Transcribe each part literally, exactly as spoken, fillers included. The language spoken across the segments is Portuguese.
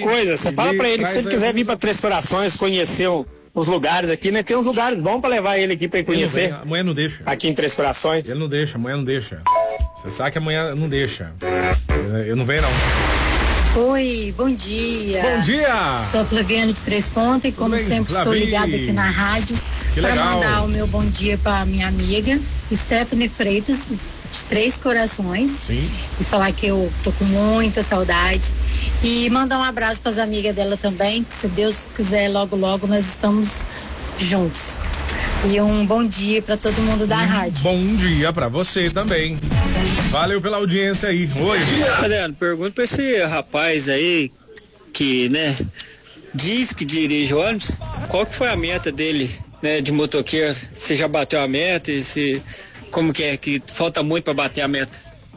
coisa, você fala pra ele que se ele quiser vir pra Três Corações conhecer o, os lugares aqui, né? Tem uns lugares bons pra levar ele aqui pra ele conhecer. Não amanhã não deixa. Aqui em Três Corações. Ele não deixa, amanhã não deixa. Você sabe que amanhã não deixa. Eu, eu não venho, não. Oi, bom dia. Bom dia. Sou a Flaviane de Três Pontas e como bem, sempre Flavi? estou ligada aqui na rádio para mandar o meu bom dia para minha amiga Stephanie Freitas de Três Corações. Sim. E falar que eu tô com muita saudade e mandar um abraço para as amigas dela também, que se Deus quiser logo logo nós estamos juntos. E um bom dia para todo mundo da um rádio. Bom dia para você também. Valeu pela audiência aí. Oi. Adriano, pergunta pra esse rapaz aí que, né, diz que dirige ônibus, qual que foi a meta dele, né, de motoqueiro? Se já bateu a meta e se, como que é, que falta muito pra bater a meta?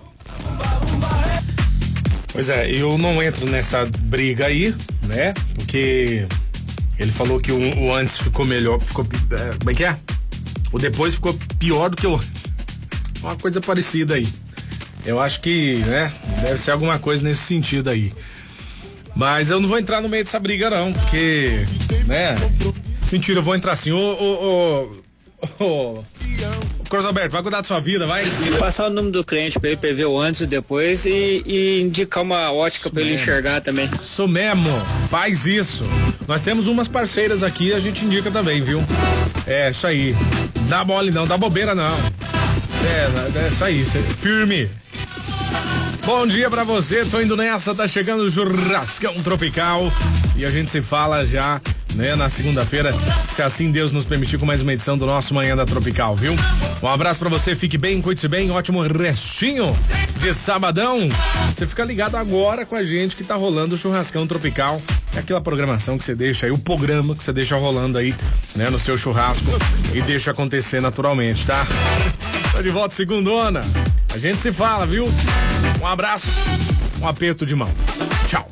Pois é, eu não entro nessa briga aí, né, porque ele falou que o, o antes ficou melhor, ficou, é, como é que é? O depois ficou pior do que o uma coisa parecida aí. Eu acho que, né, deve ser alguma coisa nesse sentido aí. Mas eu não vou entrar no meio dessa briga não, porque, né, mentira, eu vou entrar assim, ô, ô, ô, ô, Carlos Alberto, vai cuidar da sua vida, vai. Passar o número do cliente pra ele, pra ver o antes e depois e, e indicar uma ótica pra ele enxergar também. Isso mesmo, faz isso. Nós temos umas parceiras aqui, a gente indica também, viu? É, isso aí. Dá mole não, dá bobeira não. É, é isso aí, firme. Bom dia pra você, tô indo nessa, tá chegando o Churrascão Tropical e a gente se fala já, né, na segunda-feira, se assim Deus nos permitir, com mais uma edição do nosso Manhã da Tropical, viu? Um abraço pra você, fique bem, cuide-se bem, ótimo restinho de sabadão. Você fica ligado agora com a gente que tá rolando o Churrascão Tropical, é aquela programação que você deixa aí, o programa que você deixa rolando aí, né, no seu churrasco e deixa acontecer naturalmente, tá? Tô de volta segundona, a gente se fala, viu? Um abraço, um aperto de mão. Tchau.